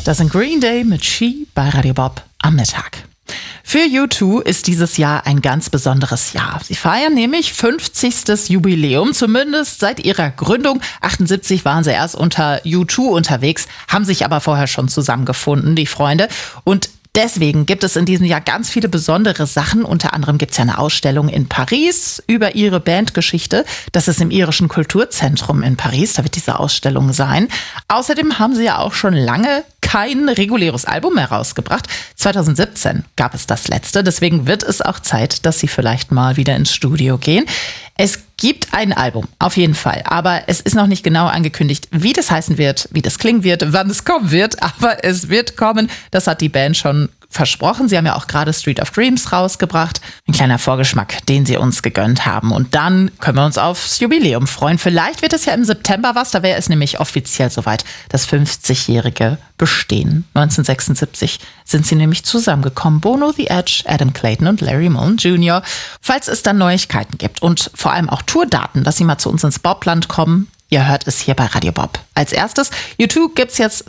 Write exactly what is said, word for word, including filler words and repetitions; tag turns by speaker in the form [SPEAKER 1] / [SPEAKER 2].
[SPEAKER 1] Das sind Green Day mit She bei Radio Bob am Mittag. Für U zwei ist dieses Jahr ein ganz besonderes Jahr. Sie feiern nämlich fünfzigstes Jubiläum, zumindest seit ihrer Gründung. achtundsiebzig waren sie erst unter U zwei unterwegs, haben sich aber vorher schon zusammengefunden, die Freunde. Und deswegen gibt es in diesem Jahr ganz viele besondere Sachen. Unter anderem gibt es ja eine Ausstellung in Paris über ihre Bandgeschichte. Das ist im Irischen Kulturzentrum in Paris. Da wird diese Ausstellung sein. Außerdem haben sie ja auch schon lange kein reguläres Album mehr rausgebracht. zweitausendsiebzehn gab es das letzte. Deswegen wird es auch Zeit, dass sie vielleicht mal wieder ins Studio gehen. Es gibt ein Album, auf jeden Fall. Aber es ist noch nicht genau angekündigt, wie das heißen wird, wie das klingen wird, wann es kommen wird. Aber es wird kommen. Das hat die Band schon versprochen. Sie haben ja auch gerade Street of Dreams rausgebracht. Ein kleiner Vorgeschmack, den sie uns gegönnt haben. Und dann können wir uns aufs Jubiläum freuen. Vielleicht wird es ja im September was. Da wäre es nämlich offiziell soweit, das fünfzigjährige Bestehen. neunzehnhundertsechsundsiebzig sind sie nämlich zusammengekommen. Bono, The Edge, Adam Clayton und Larry Mullen Junior Falls es dann Neuigkeiten gibt und vor allem auch Tourdaten, dass sie mal zu uns ins Bobland kommen, ihr hört es hier bei Radio Bob. Als erstes, U zwei gibt's jetzt